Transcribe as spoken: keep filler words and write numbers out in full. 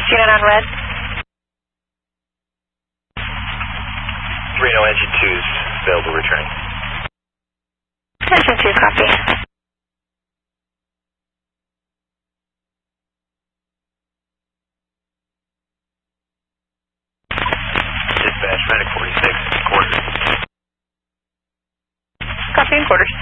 unit on red. Reno engine two is available returning. Engine two, copy. Dispatch, Medic forty-six, quarters. Copy in quarters.